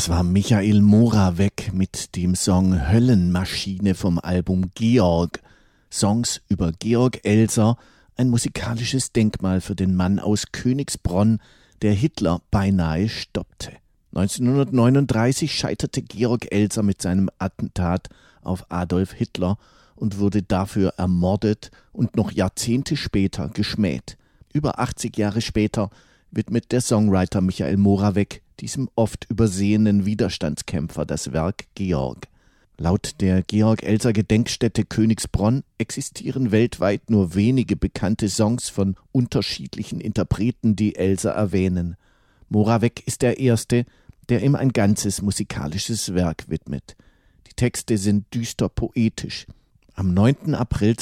Das war Michael Moravec mit dem Song Höllenmaschine vom Album Georg. Songs über Georg Elser, ein musikalisches Denkmal für den Mann aus Königsbronn, der Hitler beinahe stoppte. 1939 scheiterte Georg Elser mit seinem Attentat auf Adolf Hitler und wurde dafür ermordet und noch Jahrzehnte später geschmäht. Über 80 Jahre später widmet der Songwriter Michael Moravec diesem oft übersehenen Widerstandskämpfer das Werk Georg. Laut der Georg-Elser-Gedenkstätte Königsbronn existieren weltweit nur wenige bekannte Songs von unterschiedlichen Interpreten, die Elser erwähnen. Moravec ist der Erste, der ihm ein ganzes musikalisches Werk widmet. Die Texte sind düster poetisch. Am 9. April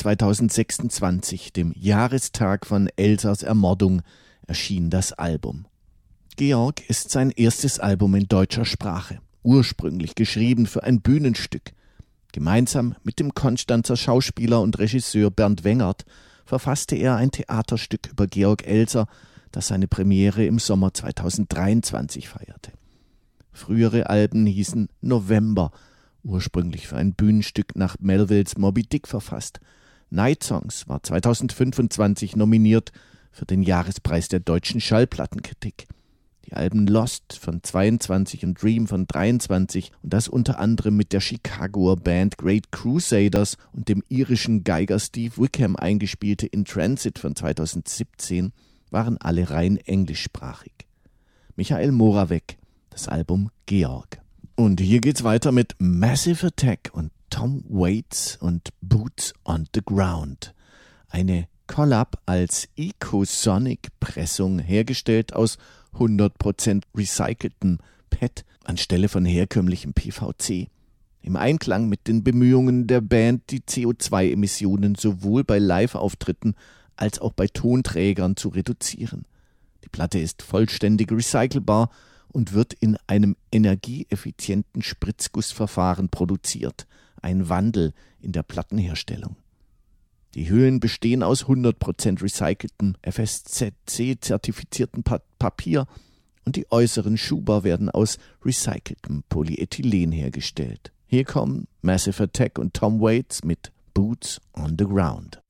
2026, dem Jahrestag von Elsers Ermordung, erschien das Album. Georg ist sein erstes Album in deutscher Sprache, ursprünglich geschrieben für ein Bühnenstück. Gemeinsam mit dem Konstanzer Schauspieler und Regisseur Bernd Wengert verfasste er ein Theaterstück über Georg Elser, das seine Premiere im Sommer 2023 feierte. Frühere Alben hießen November, ursprünglich für ein Bühnenstück nach Melvilles Moby Dick verfasst. Night Songs war 2025 nominiert für den Jahrespreis der deutschen Schallplattenkritik. Die Alben Lost von 22 und Dream von 23 und das unter anderem mit der Chicagoer Band Great Crusaders und dem irischen Geiger Steve Wickham eingespielte In Transit von 2017 waren alle rein englischsprachig. Michael Moravec, das Album Georg. Und hier geht's weiter mit Massive Attack und Tom Waits und Boots on the Ground. Eine Collab als Ecosonic-Pressung, hergestellt aus 100% recyceltem PET anstelle von herkömmlichem PVC. Im Einklang mit den Bemühungen der Band, die CO2-Emissionen sowohl bei Live-Auftritten als auch bei Tonträgern zu reduzieren. Die Platte ist vollständig recycelbar und wird in einem energieeffizienten Spritzgussverfahren produziert. Ein Wandel in der Plattenherstellung. Die Hüllen bestehen aus 100% recyceltem FSC-zertifizierten Papier und die äußeren Schuber werden aus recyceltem Polyethylen hergestellt. Hier kommen Massive Attack und Tom Waits mit Boots on the Ground.